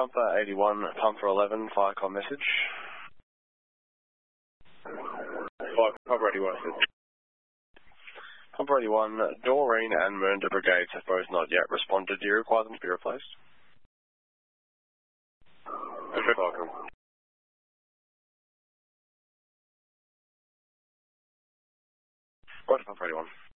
Pumper 81, Pumper 11, Firecom message. Pumper 81. Pumper 81, Doreen and Mernda brigades have both not yet responded. Do you require them to be replaced? Okay, welcome. Roger, Pumper 81.